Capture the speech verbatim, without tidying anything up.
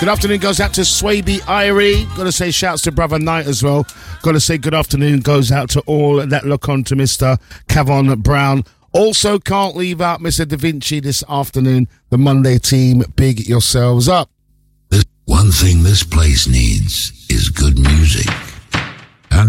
Good afternoon goes out to Swaby Irie. Got to say shouts to Brother Knight as well. Got to say good afternoon goes out to all that look on to Mister Cavon Brown. Also can't leave out Mister Da Vinci this afternoon. The Monday team, big yourselves up. One thing this place needs is good music.